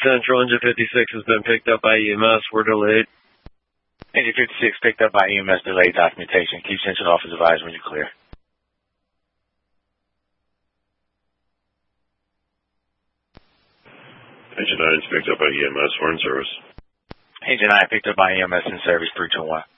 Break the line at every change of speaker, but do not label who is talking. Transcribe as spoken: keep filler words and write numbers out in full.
Central, engine fifty-six has been picked up by E M S. We're delayed.
Engine fifty-six picked up by E M S, delayed documentation. Keep Central office advised when you're clear.
Engine nine is picked up by E M S. We're in service.
Engine nine picked up by E M S in service three two one.